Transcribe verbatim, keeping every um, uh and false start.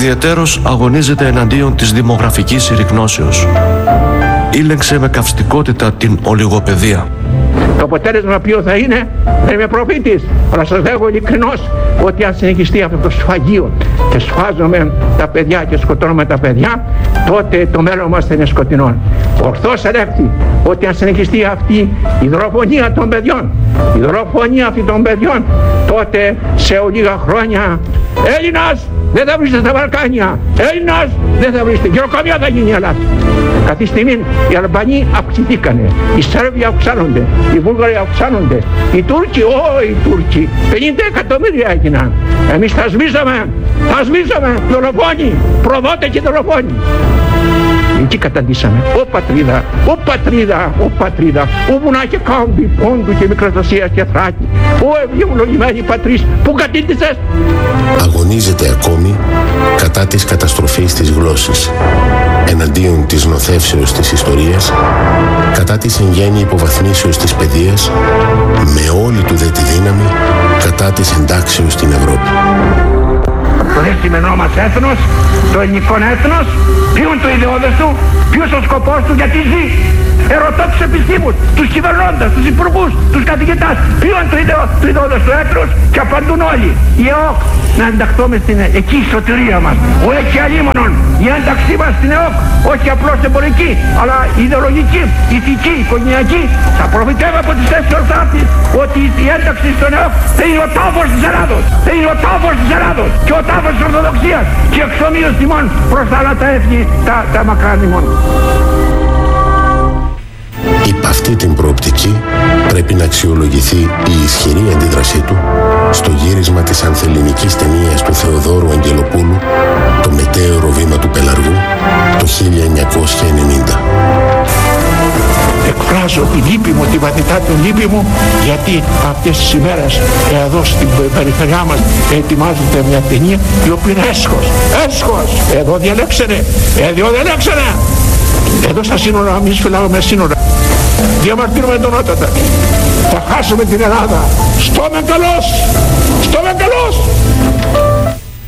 Ιδιαιτέρως αγωνίζεται εναντίον της δημογραφικής συρρικνώσεως. Ήλεγξε με καυστικότητα την ολιγοπαιδεία. Το αποτέλεσμα ποιο θα είναι, δεν είμαι προφήτης, αλλά σας λέγω ειλικρινώς ότι αν συνεχιστεί αυτό το σφαγείο και σφάζουμε τα παιδιά και σκοτώνουμε τα παιδιά, τότε το μέλλον μας θα είναι σκοτεινό. Ορθώς ελέγχθη ότι αν συνεχιστεί αυτή η δολοφονία των παιδιών, η δολοφονία αυτή των παιδιών, τότε σε λίγα χρόνια Έλληνας δεν θα βρίσκεται στα Βαλκάνια, Έλληνας δεν θα βρίσκεται, γεροκομεία θα γίνει η Ελλάδα. Αυτή τη στιγμή οι Αλβανοί αυξηθήκανε, οι Σέρβοι αυξάνονται, οι Βούλγαροι αυξάνονται, οι Τούρκοι, ω οι Τούρκοι, πενήντα εκατομμύρια έγιναν. Εμείς θα σβήσαμε, θα σβήσαμε, δολοφόνοι, προδότε και δολοφόνοι. Εκεί καταντήσαμε, ο πατρίδα, ο πατρίδα, ο πατρίδα, όπου να έχει κάμπι, πόντου και Μικρασιας και Θράκη, ο ευλογημένη πατρίς, που κατήτησες. Αγωνίζεται ακόμη κατά της καταστροφής της γλώσσης, εναντίον της νοθεύσεως της ιστορίας, κατά της εν γέννη υποβαθμίσεως της παιδείας, με όλη του δε τη δύναμη, κατά της εντάξεως στην Ευρώπη. Το δε σημερινό μας έθνος, το ελληνικό έθνος, ποιον το ιδεώδες του, ποιος ο σκοπός του, γιατί ζει. Ερωτώ τους επιστήμους, τους κυβερνώντες, τους υπουργούς, τους καθηγητάς, ποιον το ιδεώδες του έθνος, και απαντούν όλοι. Η ΕΟΚ, να ενταχθούμε στην εκεί η σωτηρία μας. Ο έτσι αλίμονον, η ένταξή μας στην ΕΟΚ, όχι απλώς εμπορική, αλλά ιδεολογική, ηθική, οικογενειακή. Θα προφητεύω από τις θέσεις ορθάτης ότι η ένταξη στον ΕΟΚ θα είναι ο τάφος της Ελλάδος. Θα είναι ο τάφος της Ελλάδος και ο τάφος της Ορθοδοξίας και εξομοίως τιμών προς τα άλλα τα έθνη, τα, τα μακρά τιμών. Υπ' αυτή την προοπτική πρέπει να αξιολογηθεί η ισχυρή αντίδρασή του στο γύρισμα της ανθελληνικής ταινίας του Θεοδόρου Αγγελοπούλου «Το μετέωρο βήμα του Πελαργού» το χίλια εννιακόσια ενενήντα. Εκφράζω τη λύπη μου, τη βαθυτάτη λύπη μου, γιατί αυτές τις ημέρες εδώ στην περιφερειά μας ετοιμάζεται μια ταινία η οποία είναι έσχος, έσχος, εδώ διαλέξανε, εδώ διαλέξανε. Εδώ στα σύνορα, εμείς φυλάμε σύνορα. Διαμαρτύρουμε εντονότατα. Θα χάσουμε την Ελλάδα. Στο με καλός! Στο με καλός!